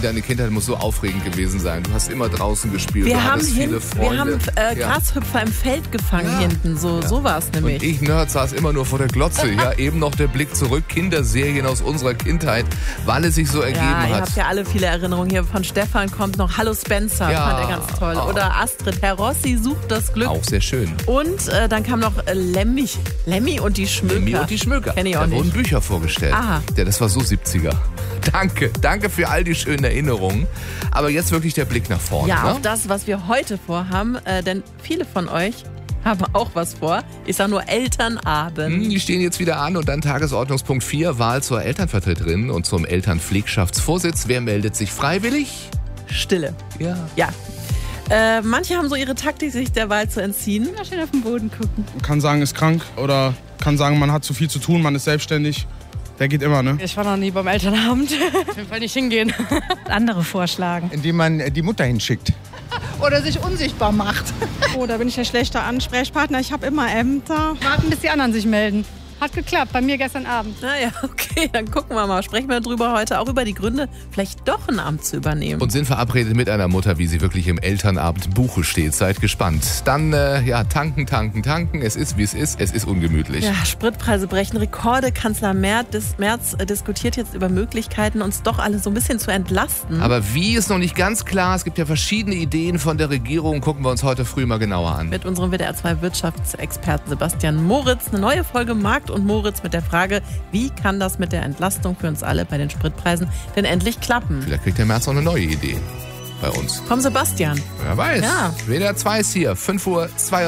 deine Kindheit muss so aufregend gewesen sein. Du hast immer draußen gespielt, Wir du haben, hattest viele Freunde. Grashüpfer im Feld gefangen hinten, so war es nämlich. Und ich, Nerd, saß immer nur vor der Glotze. Ja, eben noch der Blick zurück, Kinderserien aus unserer Kindheit, wann es sich so ergeben Ja, ihr hat. habt ja alle viele Erinnerungen. Hier von Stefan kommt noch Hallo Spencer, Ja. fand er ganz toll. Oder Astrid, Herr Rossi sucht das Glück. Auch sehr schön. Und dann kam noch Lemmy und die Schmöker. Lemmy und die Schmöker. Kenn ich auch Da wurden nicht. Bücher vorgestellt. Aha. Ja, das war so 70er. Danke für all die schönen Erinnerungen. Aber jetzt wirklich der Blick nach vorne. Ja, ne? auf das, was wir heute vorhaben, denn viele von euch haben auch was vor. Ich sage nur Elternabend. Die stehen jetzt wieder an und dann Tagesordnungspunkt 4, Wahl zur Elternvertreterin und zum Elternpflegschaftsvorsitz. Wer meldet sich freiwillig? Stille. Ja. Ja. Manche haben so ihre Taktik, sich der Wahl zu entziehen. Immer schön auf den Boden gucken. Man kann sagen, ist krank oder kann sagen, man hat zu viel zu tun, man ist selbstständig. Der geht immer, ne? Ich war noch nie beim Elternabend. Auf jeden Fall nicht hingehen. Andere vorschlagen. Indem man die Mutter hinschickt. Oder sich unsichtbar macht. Oh, da bin ich ein schlechter Ansprechpartner. Ich habe immer Ämter. Warten, bis die anderen sich melden. Hat geklappt, bei mir gestern Abend. Naja, okay, dann gucken wir mal. Sprechen wir drüber heute auch über die Gründe, vielleicht doch ein Amt zu übernehmen. Und sind verabredet mit einer Mutter, wie sie wirklich im Elternabendbuche steht. Seid gespannt. Dann, tanken. Es ist, wie es ist. Es ist ungemütlich. Ja, Spritpreise brechen Rekorde. Kanzler Merz diskutiert jetzt über Möglichkeiten, uns doch alle so ein bisschen zu entlasten. Aber wie ist noch nicht ganz klar. Es gibt ja verschiedene Ideen von der Regierung. Gucken wir uns heute früh mal genauer an. Mit unserem WDR 2 Wirtschaftsexperten Sebastian Moritz. Eine neue Folge Markt und Moritz mit der Frage, wie kann das mit der Entlastung für uns alle bei den Spritpreisen denn endlich klappen? Vielleicht kriegt der März auch eine neue Idee bei uns. Komm, Sebastian. Wer weiß. Ja. WDR 2 ist hier. 5:02 Uhr.